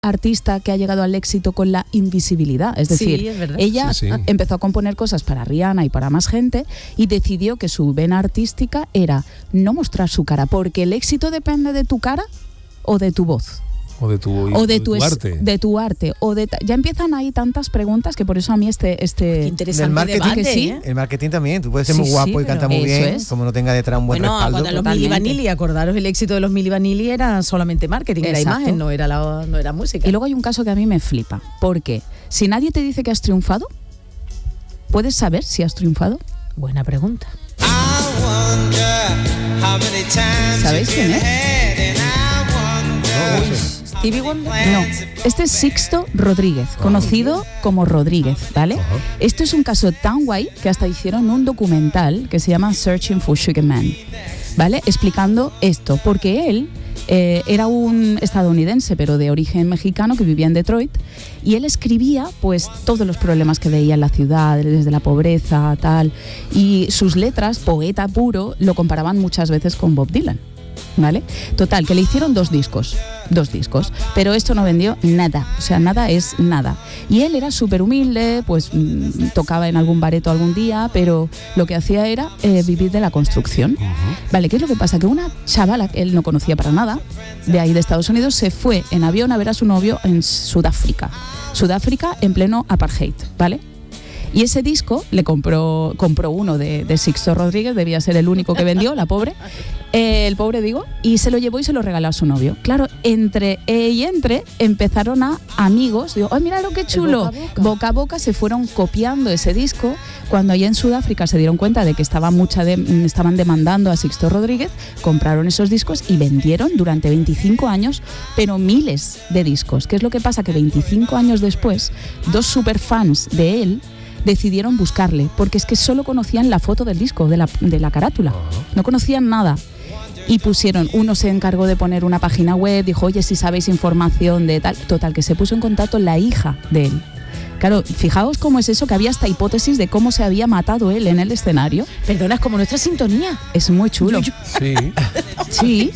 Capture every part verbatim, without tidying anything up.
artista que ha llegado al éxito con la invisibilidad. Es decir, sí, es verdad. ella Sí, sí. empezó a componer cosas para Rihanna y para más gente y decidió que su vena artística era no mostrar su cara, porque el éxito depende de tu cara o de tu voz. O de tu, O de, tu, tu es- arte. de tu arte. O de ta- ya empiezan ahí tantas preguntas que por eso a mí este... este Qué interesante Del marketing, debate, que sí. ¿eh? El marketing también, tú puedes ser Sí, muy guapo sí, y cantar pero muy eso bien, es. como no tenga detrás un buen Bueno, respaldo. cuando los totalmente. Milli Vanilli, acordaros, el éxito de los Milli Vanilli era solamente marketing, era Exacto. imagen, no era, la, no era música. Y luego hay un caso que a mí me flipa. Porque si nadie te dice que has triunfado, ¿puedes saber si has triunfado? Buena pregunta. ¿Sabéis quién es? No, no sé. Stevie Wonder. No, este es Sixto Rodríguez, conocido como Rodríguez, ¿vale? Ajá. Esto es un caso tan guay que hasta hicieron un documental que se llama Searching for Sugar Man, ¿vale? Explicando esto, porque él eh, era un estadounidense, pero de origen mexicano, que vivía en Detroit, y él escribía pues todos los problemas que veía en la ciudad, desde la pobreza, tal, y sus letras, poeta puro, lo comparaban muchas veces con Bob Dylan. ¿Vale? Total, que le hicieron dos discos, dos discos, pero esto no vendió nada, o sea, nada es nada. Y él era súper humilde, pues mm, tocaba en algún bareto algún día, pero lo que hacía era eh, vivir de la construcción. Vale, ¿qué es lo que pasa? Que una chavala que él no conocía para nada, de ahí de Estados Unidos, se fue en avión a ver a su novio en Sudáfrica. Sudáfrica en pleno apartheid, ¿vale? Y ese disco le compró, compró uno de, de Sixto Rodríguez, debía ser el único que vendió, la pobre, eh, el pobre digo, y se lo llevó y se lo regaló a su novio. Claro, entre eh, y entre empezaron a amigos, digo, ¡ay, mira lo que chulo! boca a boca. Boca a boca se fueron copiando ese disco. Cuando allá en Sudáfrica se dieron cuenta de que estaba mucha de- estaban demandando a Sixto Rodríguez, compraron esos discos y vendieron durante veinticinco años, pero miles de discos. ¿Qué es lo que pasa? Que veinticinco años después, dos superfans de él decidieron buscarle, porque es que solo conocían la foto del disco, de la, de la carátula, no conocían nada. Y pusieron, uno se encargó de poner una página web, dijo, oye, si sabéis información de tal, total, que se puso en contacto la hija de él. Claro, fijaos cómo es eso, que había hasta hipótesis de cómo se había matado él en el escenario. Perdona, es como nuestra sintonía. Es muy chulo. Sí. Sí.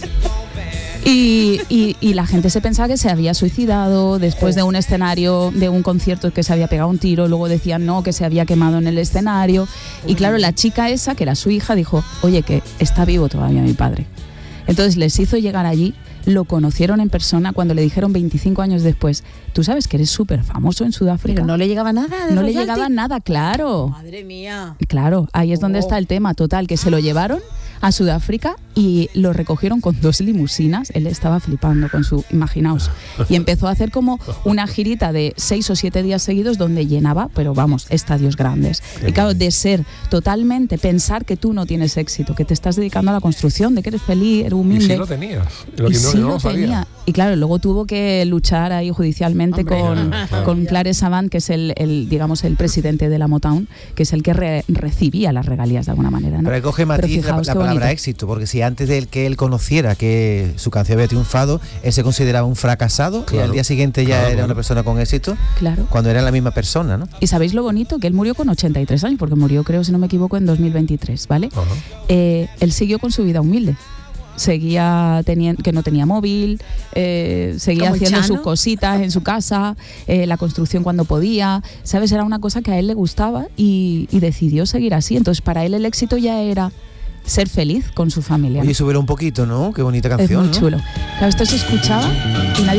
Y, y, y la gente se pensaba que se había suicidado después de un escenario, de un concierto que se había pegado un tiro, luego decían no, que se había quemado en el escenario. Y claro, la chica esa, que era su hija, dijo, oye, que está vivo todavía mi padre. Entonces les hizo llegar allí, lo conocieron en persona cuando le dijeron veinticinco años después, tú sabes que eres súper famoso en Sudáfrica. Pero no le llegaba nada. de No le royalty. llegaba nada, claro. Madre mía. Claro, ahí es donde Oh. está el tema, total, que se lo llevaron a Sudáfrica y lo recogieron con dos limusinas. Él estaba flipando con su, imaginaos, y empezó a hacer como una girita de seis o siete días seguidos donde llenaba, pero vamos, estadios grandes. Qué Y claro, bien. de ser totalmente, pensar que tú no tienes éxito, que te estás dedicando a la construcción, de que eres feliz, eres Y humilde. sí lo tenías. Lo Y que no, sí yo no lo lo sabía. tenía. Y claro, luego tuvo que luchar ahí judicialmente Hombre. con, Claro, claro. con Clarence Avant, que es el, el, digamos, el presidente de la Motown, que es el que re- recibía las regalías de alguna manera, ¿no? Pero ahí coge Pero matiz la, fijaos la qué palabra bonito. éxito, porque si antes de él, que él conociera que su canción había triunfado, él se consideraba un fracasado y Claro. al día siguiente ya Claro, era claro. una persona con éxito, Claro. cuando era la misma persona, ¿no? Y sabéis lo bonito, que él murió con ochenta y tres años, porque murió, creo, si no me equivoco, en dos mil veintitrés, ¿vale? Ajá. Eh, él siguió con su vida humilde. Seguía teniendo, que no tenía móvil, eh, seguía Como el haciendo Chano. sus cositas en su casa, eh, la construcción cuando podía, ¿sabes? Era una cosa que a él le gustaba y, y decidió seguir así. Entonces, para él el éxito ya era ser feliz con su familia. Oye, subieron un poquito, ¿no? Qué bonita Es canción, muy ¿no? chulo. Claro, esto se escuchaba y nadie